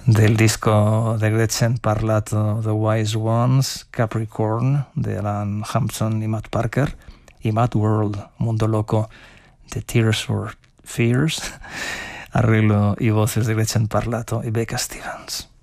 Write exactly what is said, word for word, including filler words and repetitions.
Del disco de Gretchen parlato The Wise Ones, Capricorn de Alan Hampson y Matt Parker, y Mad World, Mundo Loco de Tears for Fears, arreglo y voces de Gretchen Parlato y Becca Stevens.